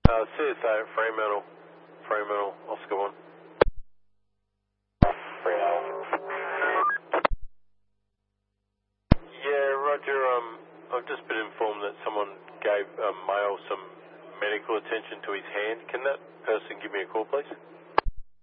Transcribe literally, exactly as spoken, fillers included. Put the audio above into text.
Uh, C S A, Fremantle, Fremantle, Oscar one. Yeah, Roger, um, I've just been informed that someone gave um, male some medical attention to his hand. Can that person give me a call, please?